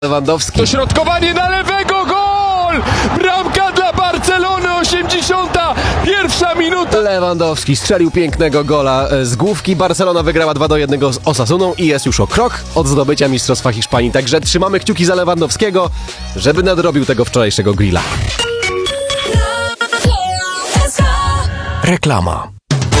Lewandowski. Dośrodkowanie na lewego, gol! Bramka dla Barcelony, 81 minuta. Lewandowski strzelił pięknego gola z główki. Barcelona wygrała 2-1 z Osasuną i jest już o krok od zdobycia Mistrzostwa Hiszpanii. Także trzymamy kciuki za Lewandowskiego, żeby nadrobił tego wczorajszego grilla. Reklama.